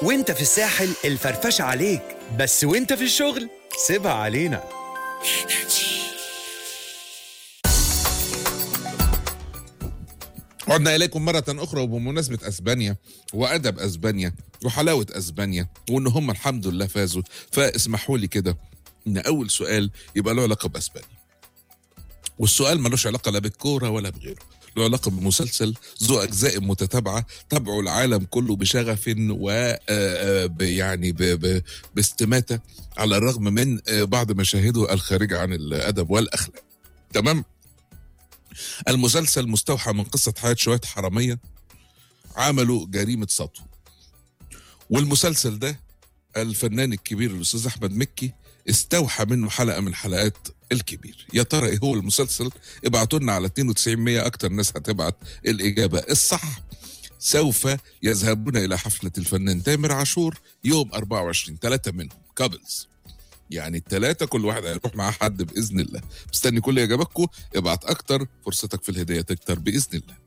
وانت في الساحل الفرفشة عليك، بس وانت في الشغل سيبها علينا. عدنا إليكم مرة أخرى، وبمناسبة أسبانيا وأدب أسبانيا وحلاوة أسبانيا وإن هم الحمد لله فازوا، فاسمحوا لي كده إن أول سؤال يبقى له علاقة بأسبانيا، والسؤال ملوش علاقة لا بالكورة ولا بغيره، له علاقة بمسلسل ذو أجزاء متتابعة تابعوا العالم كله بشغف و يعني باستماتة، على الرغم من بعض مشاهده الخارجة عن الأدب والأخلاق. تمام. المسلسل مستوحى من قصة حياة شوية حرامية عملوا جريمة سطو، والمسلسل ده الفنان الكبير الأستاذ أحمد مكي استوحى منه حلقة من حلقات الكبير. يا ترى إيه هو المسلسل؟ ابعتوا لنا على 9200، أكتر ناس هتبعت الإجابة الصح سوف يذهبون إلى حفلة الفنان تامر عاشور يوم 24، 3 منهم كابلز، يعني الثلاثة كل واحد هيروح معاه حد بإذن الله. مستني كل إجاباتكم، ابعت أكتر فرصتك في الهدية تكتر بإذن الله.